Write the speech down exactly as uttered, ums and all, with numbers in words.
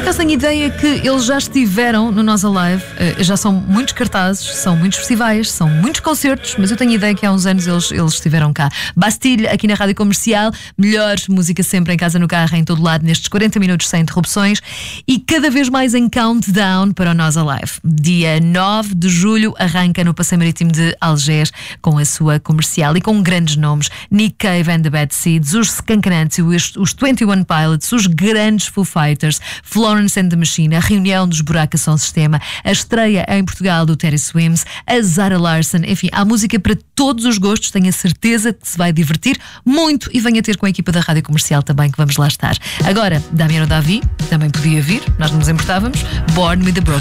acaso tenho ideia que eles já estiveram no Nós Alive. Uh, já são muitos cartazes, são muitos festivais, são muitos concertos, mas eu tenho ideia que há uns anos eles, eles estiveram cá. Bastille, aqui na Rádio Comercial. Melhor música sempre, em casa, no carro, em todo lado, nestes quarenta minutos sem interrupções. E cada vez mais em countdown para o Nós Alive. Dia nove de julho arranca no Passeio Marítimo de Algés com a sua comercial e com grandes nomes: Nick Cave and the Bad Seeds, os Skank os, os twenty one Pilots, os grandes Foo Fighters, Florence and the Machine, a reunião dos Buraca Som Sistema, a estreia em Portugal do Terry Swims, a Zara Larsson. Enfim, há música para todos os gostos. Tenho a certeza que se vai divertir muito e venha ter com a equipa da Rádio Comercial também, que vamos lá estar. Agora, Damiano Davi também podia vir, nós não nos importávamos. Born with the Broken